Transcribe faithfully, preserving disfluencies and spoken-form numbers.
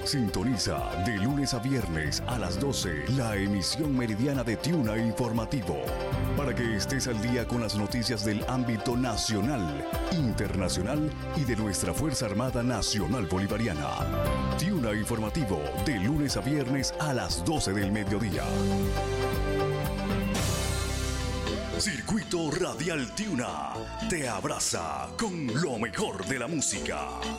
Sintoniza de lunes a viernes a las doce la emisión meridiana de Tiuna Informativo para que estés al día con las noticias del ámbito nacional, internacional y de nuestra Fuerza Armada Nacional Bolivariana. Tiuna Informativo de lunes a viernes a las doce del mediodía. Circuito Radial Tiuna te abraza con lo mejor de la música.